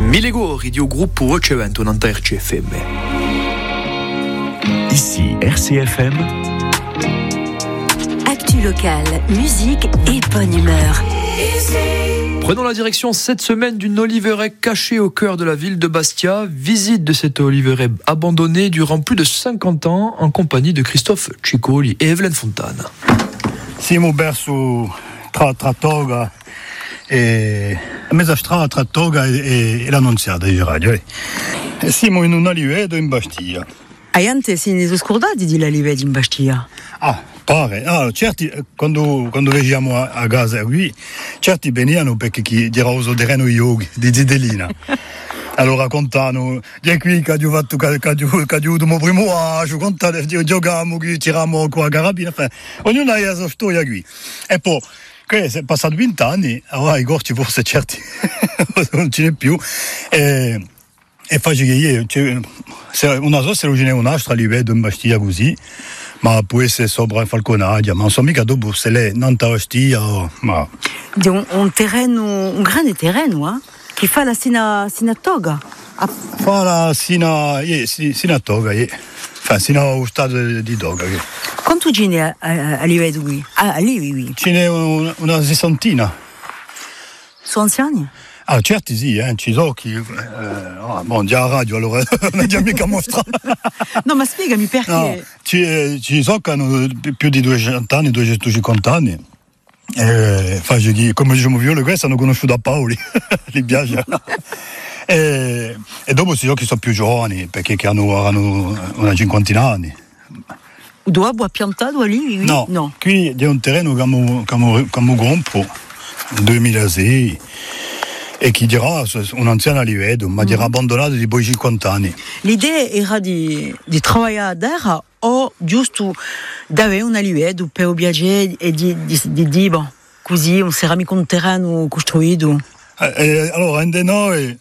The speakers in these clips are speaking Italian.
Milego, Radio Gruppo Ocevento, Nanta RCFM. Ici RCFM. Actu locale, musique et bonne humeur. Prenons la direction cette semaine d'une oliveraie cachée au cœur de la ville de Bastia. Visite de cette oliveraie abandonnée durant plus de 50 ans en compagnie de Christophe Ciccoli et Evelyne Fontane. Siamo verso tra Toga e mezza strada tra Toga e l'Annunziata di radio. Siamo in un alivedo in Bastia. Aiante si ne scordati di l'alivedo in Bastia? Pare. Certi, quando veniamo a casa qui, certi venivano perché chi dirà uso terreno yogi di Zidelina. Allora raccontano di qui che ho fatto il mio primo anno, contano giochiamo, tiriamo con la carabina, ognuno ha la sua storia qui. E poi, che è passato 20 anni, allora i corti forse certi non ce n'è più. E faccio che io, una cosa se lo genere un'altra li vedo in Bastia così, ma può essere sopra in Falconadia, ma non so mica dopo se l'è Nanta Ostia, ma... Di un terreno, un grande terreno, che fa la sina Toga. Fa la sina Toga, sino allo stato di Toga. Quanto ce n'è a livello qui? Lì. Ce n'è una sessantina. Sono anziani? Certi sì, ci so chi... già a radio allora non è già mica mostrato. No, ma spiegami perché... No, ci so che hanno più di 200 anni, 250 anni. Come diciamo io, questi hanno conosciuto a Paoli, li piace. E dopo si so che sono più giovani, perché hanno una cinquantina anni. Dove ha piantato lì? No, qui è un terreno che abbiamo comprato nel 2006 e chi dirà un anziano li vedo, ma dirà abbandonato di poi 50 anni. L'idea era di lavorare a terra o giusto di avere un alivedo per viaggiare e di dire così un ceramico un terreno costruito? Allora, noi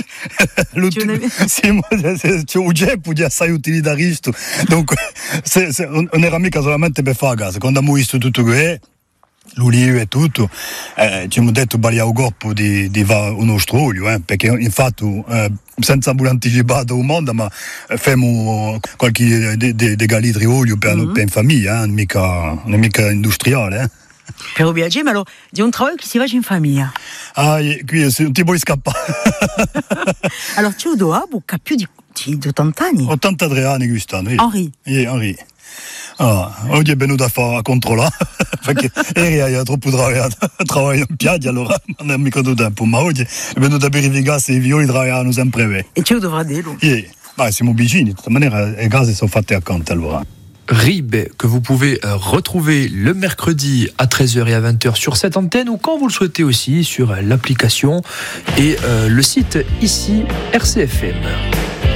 c'è GEP di assai utilitarista, dunque non era mica solamente per fare casa. Quando abbiamo visto tutto questo, l'olive e tutto, ci abbiamo detto bagliamo corpo di fare uno stroglio, perché infatti senza voler anticipare un mondo, ma facciamo qualche de litri olio per in famiglia, non è mica industriale. Per viaggiare, ma allora di un lavoro che si fa in famiglia. Qui non ti puoi scappare. Allora tu ha più di 80 anni? 83 anni quest'anno. Henri. Oggi è venuto a controllare perché ieri ha troppo travagliato in piedi, allora non è mica tutto tempo, ma oggi è venuto a verificare se i violi travagliano sempre bene. E tu dovrà dirlo? Siamo vicini, di tutta maniera le case sono fatte accanto allora. RIB, que vous pouvez retrouver le mercredi à 13h et à 20h sur cette antenne ou quand vous le souhaitez aussi sur l'application et le site ici RCFM.